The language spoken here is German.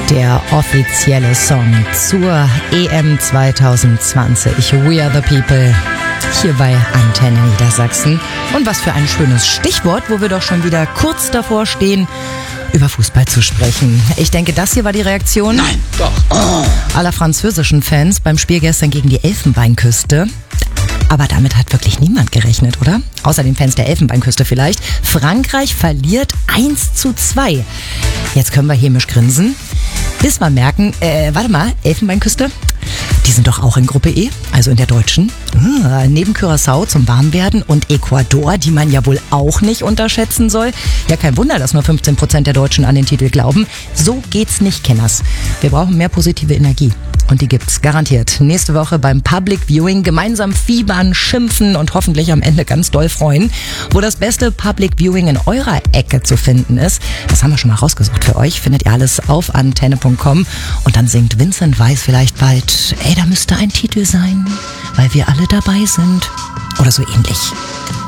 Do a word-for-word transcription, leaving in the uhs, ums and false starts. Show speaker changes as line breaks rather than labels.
Der offizielle Song zur E M zwanzig zwanzig. We are the people. Hier bei Antenne Niedersachsen. Und was für ein schönes Stichwort, wo wir doch schon wieder kurz davor stehen, über Fußball zu sprechen. Ich denke, das hier war die Reaktion
Nein, doch. Oh.
aller französischen Fans beim Spiel gestern gegen die Elfenbeinküste. Aber damit hat wirklich niemand gerechnet, oder? Außer den Fans der Elfenbeinküste vielleicht. Frankreich verliert eins zu zwei. Jetzt können wir hämisch grinsen, bis wir merken, äh, warte mal, Elfenbeinküste? Die sind doch auch in Gruppe E, also in der deutschen. Ah, neben Curaçao zum Warmwerden und Ecuador, die man ja wohl auch nicht unterschätzen soll. Ja, kein Wunder, dass nur fünfzehn Prozent der Deutschen an den Titel glauben. So geht's nicht, Kenners. Wir brauchen mehr positive Energie. Und die gibt's garantiert. Nächste Woche beim Public Viewing gemeinsam fiebern, schimpfen und hoffentlich am Ende ganz doll freuen. Wo das beste Public Viewing in eurer Ecke zu finden ist, das haben wir schon mal rausgesucht für euch. Findet ihr alles auf antenne punkt com. Und dann singt Vincent Weiss vielleicht bald, ey, da müsste ein Titel sein, weil wir alle dabei sind. Oder so ähnlich.